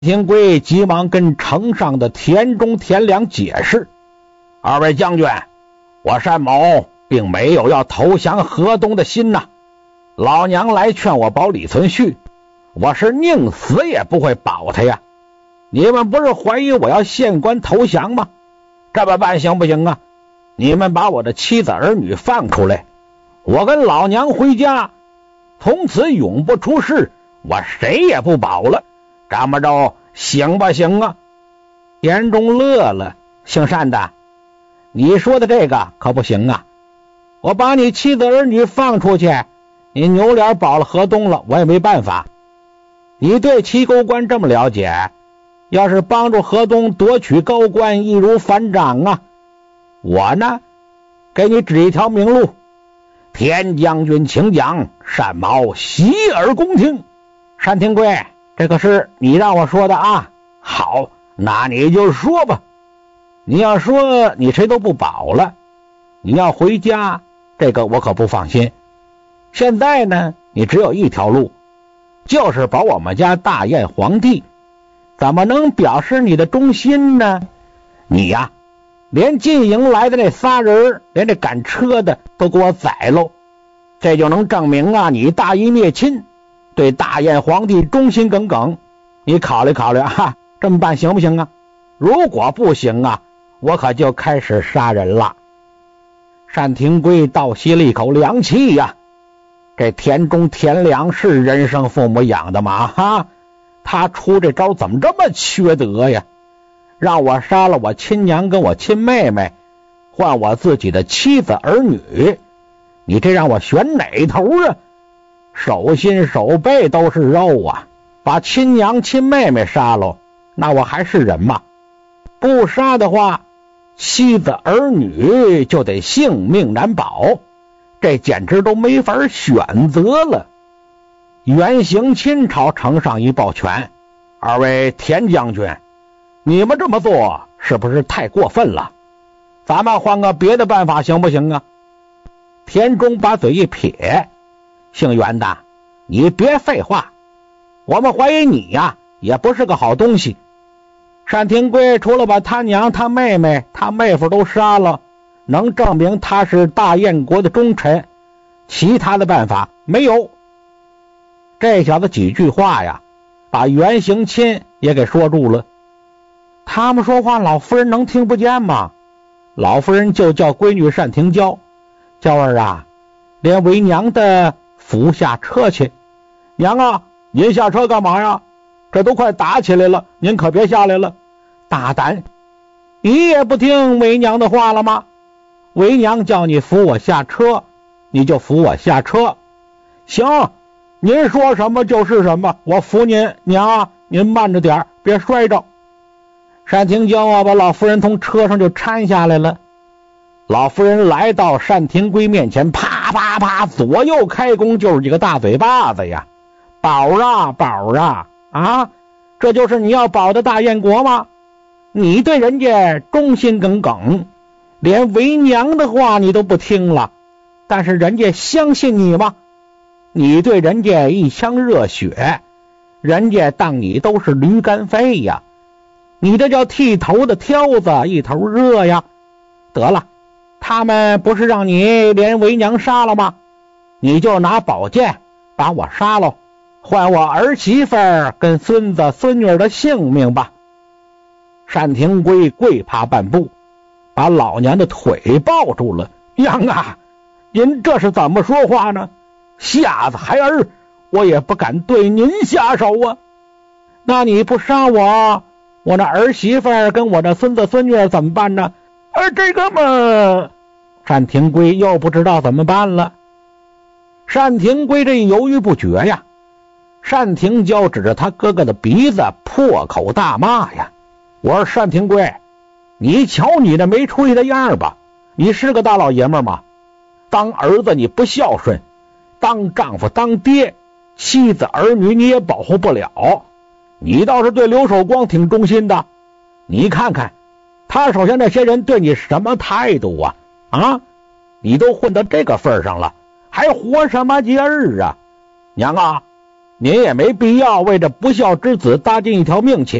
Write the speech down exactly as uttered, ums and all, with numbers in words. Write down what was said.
廷贵急忙跟城上的田中田良解释：二位将军，我单某并没有要投降河东的心呐。老娘来劝我保李存勖，我是宁死也不会保他呀。你们不是怀疑我要献官投降吗？这么办行不行啊？你们把我的妻子儿女放出来，我跟老娘回家，从此永不出事，我谁也不保了。这么着行不行啊？田中乐了：姓单的，你说的这个可不行啊！我把你妻子儿女放出去，你扭脸保了河东了，我也没办法。你对齐州官这么了解，要是帮助河东夺取高官，易如反掌啊！我呢，给你指一条明路。田将军请讲，单某洗耳恭听。单廷贵，这可是你让我说的啊。好，那你就说吧。你要说你谁都不保了，你要回家，这个我可不放心。现在呢，你只有一条路，就是保我们家大燕皇帝。怎么能表示你的忠心呢？你呀，连进营来的那仨人，连这赶车的都给我宰喽，这就能证明啊，你大义灭亲，对大燕皇帝忠心耿耿。你考虑考虑啊，这么办行不行啊？如果不行啊，我可就开始杀人了。单廷贵倒吸了一口凉气呀、啊，这田中田良是人生父母养的吗？哈，他出这招怎么这么缺德呀？让我杀了我亲娘跟我亲妹妹，换我自己的妻子儿女，你这让我选哪头啊？手心手背都是肉啊，把亲娘亲妹妹杀了，那我还是人吗？不杀的话，妻子儿女就得性命难保，这简直都没法选择了。袁行钦朝城上一抱拳：二位田将军，你们这么做是不是太过分了？咱们换个别的办法行不行啊？田中把嘴一撇：姓袁的，你别废话，我们怀疑你呀，也不是个好东西。单廷贵除了把他娘他妹妹他妹夫都杀了，能证明他是大燕国的忠臣，其他的办法没有。这小子几句话呀，把袁行钦也给说住了。他们说话老夫人能听不见吗？老夫人就叫闺女单廷娇：娇儿啊，连为娘的扶下车去。娘啊，您下车干嘛呀？这都快打起来了，您可别下来了。大胆，你也不听为娘的话了吗？为娘叫你扶我下车，你就扶我下车。行，您说什么就是什么，我扶您。娘啊，您慢着点，别摔着。单廷娇啊，把老夫人从车上就搀下来了。老夫人来到单廷贵面前，啪啪啪左右开弓，就是几个大嘴巴子呀。宝啊宝啊啊，这就是你要保的大燕国吗？你对人家忠心耿耿，连为娘的话你都不听了，但是人家相信你吗？你对人家一腔热血，人家当你都是驴肝肺呀，你这叫剃头的挑子一头热呀。得了，他们不是让你连为娘杀了吗？你就拿宝剑把我杀了，换我儿媳妇儿跟孙子孙女的性命吧。单廷贵跪爬半步，把老娘的腿抱住了。娘啊，您这是怎么说话呢？下子孩儿，我也不敢对您下手啊。那你不杀我，我那儿媳妇儿跟我的孙子孙女怎么办呢？而这个嘛，单廷贵又不知道怎么办了。单廷贵这犹豫不决呀，单廷娇指着他哥哥的鼻子破口大骂呀。我说单廷贵，你瞧你这没出息的样吧，你是个大老爷们吗？当儿子你不孝顺，当丈夫当爹，妻子儿女你也保护不了，你倒是对刘守光挺忠心的。你看看他手下那些人对你什么态度啊？啊，你都混到这个份上了，还活什么劲儿啊？娘啊， 您也没必要为这不孝之子搭进一条命去。